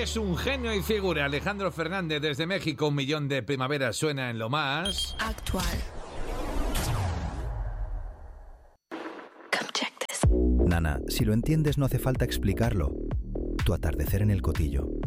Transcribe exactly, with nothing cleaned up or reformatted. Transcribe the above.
Es un genio y figura. Alejandro Fernández desde México. Un millón de primaveras suena en lo más actual. Nana, si lo entiendes no hace falta explicarlo. Tu atardecer en el Cotillo.